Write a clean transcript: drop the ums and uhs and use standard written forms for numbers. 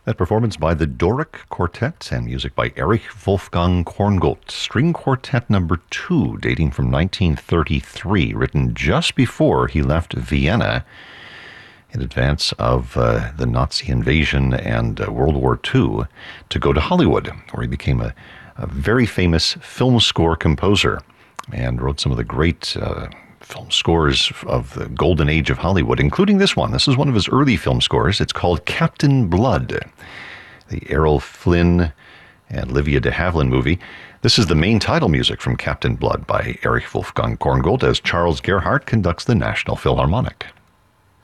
That performance by the Doric Quartet and music by Erich Wolfgang Korngold, String Quartet number 2, dating from 1933, written just before he left Vienna in advance of the Nazi invasion and World War II to go to Hollywood, where he became a very famous film score composer and wrote some of the great film scores of the golden age of Hollywood, including this one. This is one of his early film scores. It's called Captain Blood, the Errol Flynn and Olivia de Havilland movie. This is the main title music from Captain Blood by Erich Wolfgang Korngold as Charles Gerhardt conducts the National Philharmonic.